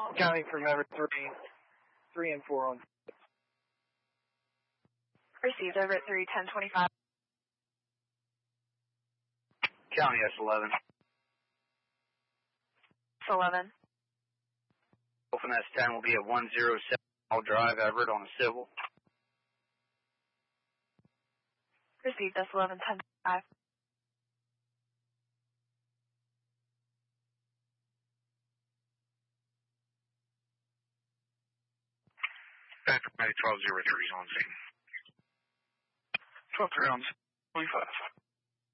County from Everett 3 and 4 on. Received Everett 3, 1025. County S11. S11. Open S10 will be at 107 I'll Drive, Everett on a civil. Received S11, 1025. Patrick 1203 is on scene. 12-3 on 25.